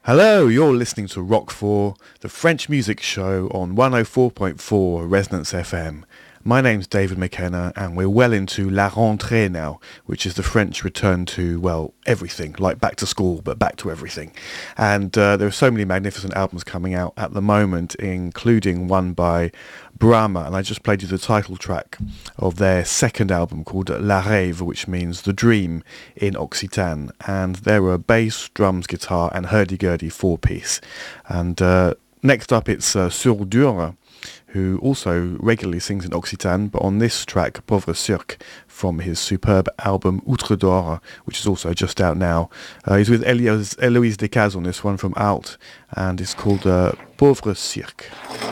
Hello, you're listening to Rock 4, the French music show on 104.4 Resonance FM. My name's David McKenna and we're well into La Rentrée now, which is the French return to, well, everything, like back to school, but back to everything. And there are so many magnificent albums coming out at the moment, including one by Brahma, and I just played you the title track of their second album called La Rêve, which means the dream in Occitan. And there were bass, drums, guitar and hurdy-gurdy four-piece. And next up it's Sourdure, who also regularly sings in Occitan, but on this track, Pauvre Cirque, from his superb album Outre d'Or, which is also just out now. He's with Héloïse Decazes on this one from Out, and it's called Pauvre Cirque.